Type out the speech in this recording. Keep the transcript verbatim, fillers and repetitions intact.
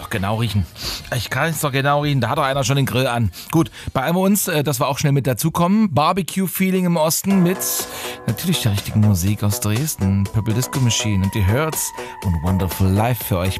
doch genau riechen. Ich kann es doch genau riechen. Da hat doch einer schon den Grill an. Gut, beeilen wir uns, äh, dass wir auch schnell mit dazukommen. Barbecue-Feeling im Osten mit natürlich der richtigen Musik aus Dresden. Purple Disco Machine und die Hurts und Wonderful Life für euch.